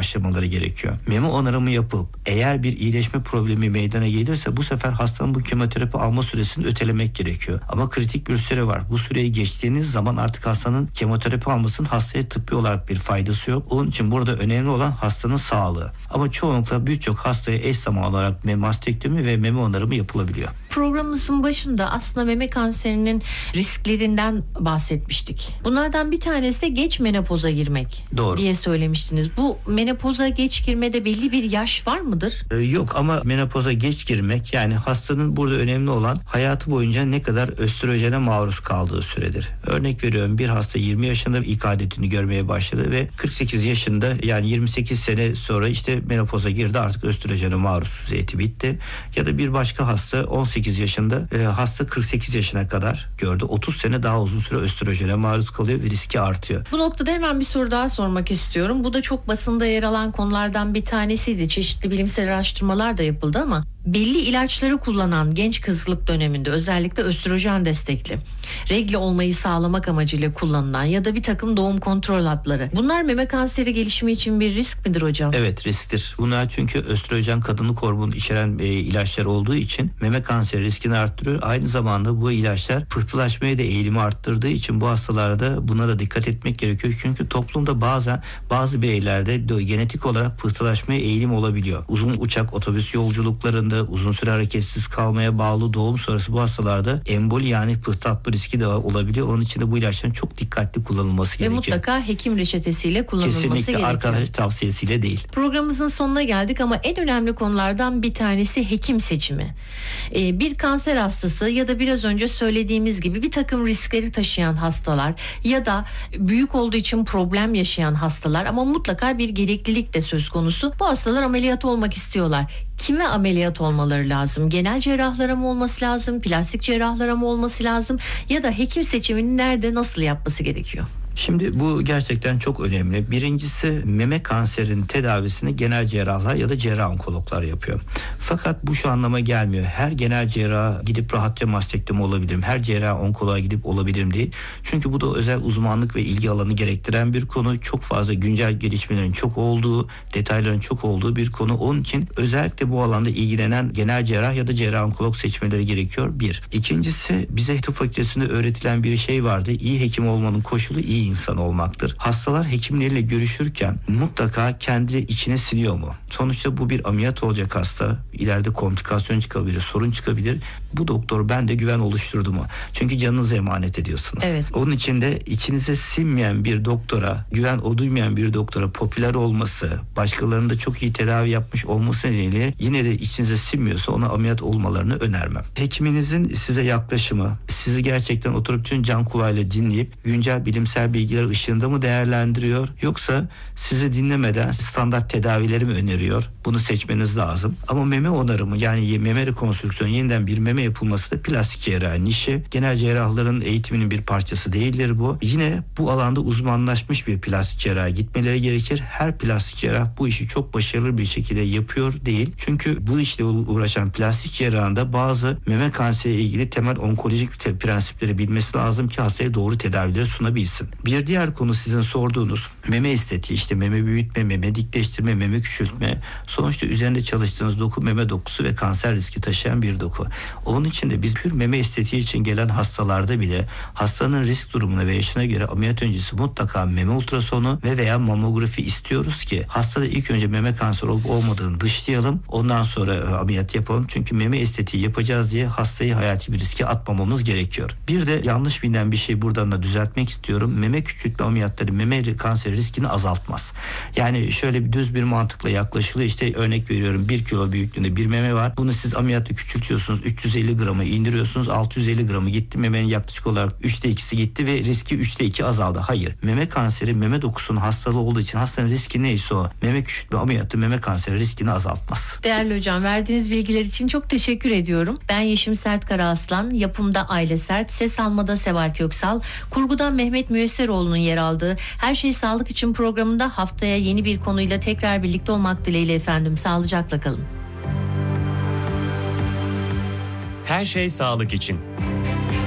başlamaları gerekiyor. Meme onarımı yapıp eğer bir iyileşme problemi meydana gelirse bu sefer hastanın bu kemoterapi alma süresini ötelemek gerekiyor. Ama kritik bir süre var. Bu süreyi geçtiğiniz zaman artık hastanın kemoterapi almasının hastaya tıbbi olarak bir faydası yok. Onun için burada önemli olan hastanın sağlığı. Ama çoğunlukla birçok hastaya eş zamanlı olarak mastektomi ve meme onarımı yapılabiliyor. Programımızın başında aslında meme kanserinin risklerinden bahsetmiştik. Bunlardan bir tanesi de geç menopoza girmek. Doğru. Diye söylemiştiniz. Bu menopoza geç girmede belli bir yaş var mıdır? Yok ama menopoza geç girmek, yani hastanın burada önemli olan hayatı boyunca ne kadar östrojene maruz kaldığı süredir. Örnek veriyorum, bir hasta 20 yaşında ilk adetini görmeye başladı ve 48 yaşında, yani 28 sene sonra işte menopoza girdi, artık östrojene maruziyeti bitti. Ya da bir başka hasta 18 yaşında, hasta 48 yaşına kadar gördü. 30 sene daha uzun süre östrojene maruz kalıyor ve riski artıyor. Bu noktada hemen bir soru daha sormak istiyorum. Bu da çok basında yer alan konulardan bir tanesiydi. Çeşitli bilimsel araştırmalar da yapıldı ama belli ilaçları kullanan genç kızlık döneminde, özellikle östrojen destekli, regle olmayı sağlamak amacıyla kullanılan ya da bir takım doğum kontrol hapları. Bunlar meme kanseri gelişimi için bir risk midir hocam? Evet, risktir. Bunlar çünkü östrojen kadınlık hormonu içeren ilaçlar olduğu için meme kanseri riskini arttırıyor. Aynı zamanda bu ilaçlar pıhtılaşmaya da eğilimi arttırdığı için bu hastalarda buna da dikkat etmek gerekiyor. Çünkü toplumda bazen bazı bireylerde genetik olarak pıhtılaşmaya eğilim olabiliyor. Uzun uçak, otobüs yolculuklarında uzun süre hareketsiz kalmaya bağlı doğum sonrası bu hastalarda emboli, yani pıhtı atma riski de olabiliyor. Onun için de bu ilaçların çok dikkatli kullanılması gerekiyor. Ve mutlaka hekim reçetesiyle kullanılması gerekiyor. Kesinlikle arkadaş tavsiyesiyle değil. Programımızın sonuna geldik ama en önemli konulardan bir tanesi hekim seçimi. Bir kanser hastası ya da biraz önce söylediğimiz gibi bir takım riskleri taşıyan hastalar ya da büyük olduğu için problem yaşayan hastalar ama mutlaka bir gereklilik de söz konusu. Bu hastalar ameliyat olmak istiyorlar. Kime ameliyat olmaları lazım? Genel cerrahlara mı olması lazım? Plastik cerrahlara mı olması lazım? Ya da hekim seçimini nerede, nasıl yapması gerekiyor? Şimdi bu gerçekten çok önemli. Birincisi, meme kanserinin tedavisini genel cerrahlar ya da cerrah onkologlar yapıyor. Fakat bu şu anlama gelmiyor. Her genel cerraha gidip rahatça mastektomi olabilirim, her cerrah onkoloğa gidip olabilirim değil. Çünkü bu da özel uzmanlık ve ilgi alanı gerektiren bir konu. Çok fazla güncel gelişmelerin çok olduğu, detayların çok olduğu bir konu. Onun için özellikle bu alanda ilgilenen genel cerrah ya da cerrah onkolog seçmeleri gerekiyor. Bir. İkincisi, bize tıp fakültesinde öğretilen bir şey vardı. İyi hekim olmanın koşulu iyi insan olmaktır. Hastalar hekimleriyle görüşürken mutlaka kendi içine siniyor mu? Sonuçta bu bir ameliyat olacak hasta. İleride komplikasyon çıkabilir, sorun çıkabilir. Bu doktor bende güven oluşturdu mu? Çünkü canınızı emanet ediyorsunuz. Evet. Onun için de içinize sinmeyen bir doktora, güven duymayan bir doktora popüler olması, başkalarının da çok iyi tedavi yapmış olması nedeniyle yine de içinize sinmiyorsa ona ameliyat olmalarını önermem. Hekiminizin size yaklaşımı, sizi gerçekten oturup tüm can kulağıyla dinleyip güncel bilimsel bilgiler ışığında mı değerlendiriyor, yoksa sizi dinlemeden standart tedavileri mi öneriyor? Bunu seçmeniz lazım. Ama meme onarımı, yani meme rekonstrüksiyonu, yeniden bir meme yapılması da plastik cerrahi işi. Genel cerrahların eğitiminin bir parçası değildir bu. Yine bu alanda uzmanlaşmış bir plastik cerraha gitmeleri gerekir. Her plastik cerrah bu işi çok başarılı bir şekilde yapıyor değil. Çünkü bu işle uğraşan plastik cerrahında bazı meme kanseriyle ilgili temel onkolojik prensipleri bilmesi lazım ki hastaya doğru tedavileri sunabilsin. Bir diğer konu sizin sorduğunuz meme estetiği, işte meme büyütme, meme dikleştirme, meme küçültme. Sonuçta üzerinde çalıştığınız doku meme dokusu ve kanser riski taşıyan bir doku. Onun için de biz pür meme estetiği için gelen hastalarda bile hastanın risk durumuna ve yaşına göre ameliyat öncesi mutlaka meme ultrasonu ve veya mamografi istiyoruz ki hastada ilk önce meme kanseri olup olmadığını dışlayalım. Ondan sonra ameliyat yapalım. Çünkü meme estetiği yapacağız diye hastayı hayati bir riske atmamamız gerekiyor. Bir de yanlış bilinen bir şey buradan da düzeltmek istiyorum. Meme küçültme ameliyatları meme kanseri riskini azaltmaz. Yani şöyle bir düz bir mantıkla yaklaşılıyor. İşte örnek veriyorum, 1 kilo büyüklüğünde bir meme var. Bunu siz ameliyatla küçültüyorsunuz. 350 gramı indiriyorsunuz. 650 gramı gitti. Memenin yaklaşık olarak 3'te 2'si gitti ve riski 3'te 2 azaldı. Hayır. Meme kanseri meme dokusunun hastalığı olduğu için hastanın riski neyse o. Meme küçültme ameliyatı meme kanseri riskini azaltmaz. Değerli hocam, verdiğiniz bilgiler için çok teşekkür ediyorum. Ben Yeşim Sert Karaaslan, yapımda Aile Sert, ses almada Seval Köksal, kurguda Mehmet Müyesseroğlu'nun yer aldığı Her Şey Sağlık için programında haftaya yeni bir konuyla tekrar birlikte olmak dileğiyle efendim. Sağlıcakla kalın. Her Şey Sağlık için.